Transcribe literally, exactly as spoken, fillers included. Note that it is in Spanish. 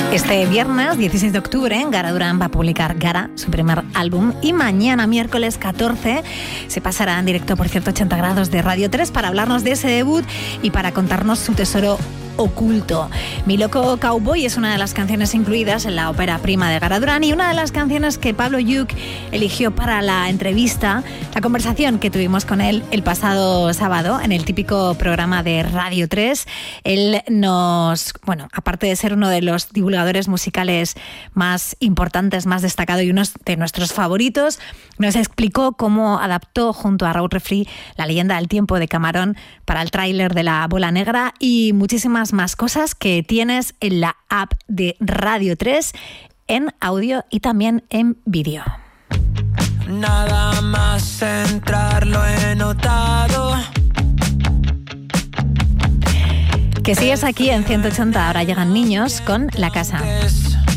Este viernes dieciséis de octubre, Gara Durán va a publicar Gara, su primer álbum, y mañana, miércoles catorce, se pasará en directo por ciento ochenta grados de Radio tres para hablarnos de ese debut y para contarnos su tesoro oculto. Mi loco cowboy es una de las canciones incluidas en la ópera prima de Gara Durán y una de las canciones que Pablo Lluch eligió para la entrevista, la conversación que tuvimos con él el pasado sábado en el típico programa de Radio tres. Él nos, bueno, aparte de ser uno de los divulgadores musicales más importantes, más destacado y uno de nuestros favoritos, nos explicó cómo adaptó junto a Raúl Refri La leyenda del tiempo de Camarón para el tráiler de La bola negra y muchísimas más cosas que tienes en la app de Radio tres en audio y también en vídeo. Nada más centrarlo he notado. Que sigues aquí en ciento ochenta, ahora llegan niños con La casa.